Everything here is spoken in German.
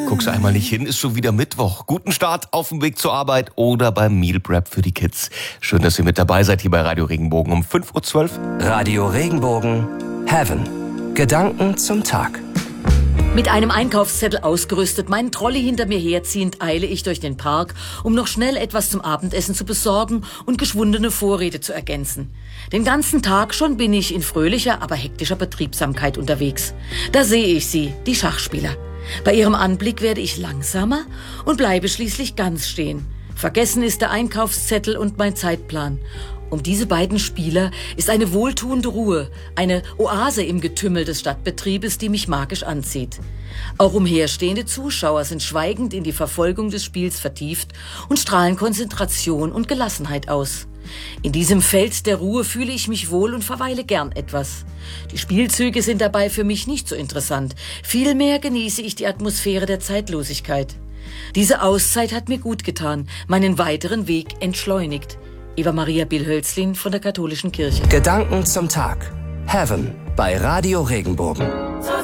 Guckst einmal nicht hin, ist schon wieder Mittwoch. Guten Start auf dem Weg zur Arbeit oder beim Meal Prep für die Kids. Schön, dass ihr mit dabei seid hier bei Radio Regenbogen um 5.12 Uhr. Radio Regenbogen Heaven. Gedanken zum Tag. Mit einem Einkaufszettel ausgerüstet, meinen Trolley hinter mir herziehend, eile ich durch den Park, um noch schnell etwas zum Abendessen zu besorgen und geschwundene Vorräte zu ergänzen. Den ganzen Tag schon bin ich in fröhlicher, aber hektischer Betriebsamkeit unterwegs. Da sehe ich sie, die Schachspieler. Bei ihrem Anblick werde ich langsamer und bleibe schließlich ganz stehen. Vergessen ist der Einkaufszettel und mein Zeitplan. Um diese beiden Spieler ist eine wohltuende Ruhe, eine Oase im Getümmel des Stadtbetriebes, die mich magisch anzieht. Auch umherstehende Zuschauer sind schweigend in die Verfolgung des Spiels vertieft und strahlen Konzentration und Gelassenheit aus. In diesem Feld der Ruhe fühle ich mich wohl und verweile gern etwas. Die Spielzüge sind dabei für mich nicht so interessant. Vielmehr genieße ich die Atmosphäre der Zeitlosigkeit. Diese Auszeit hat mir gut getan, meinen weiteren Weg entschleunigt. Eva Maria Bill-Hölzlin von der Katholischen Kirche. Gedanken zum Tag. Heaven bei Radio Regenbogen.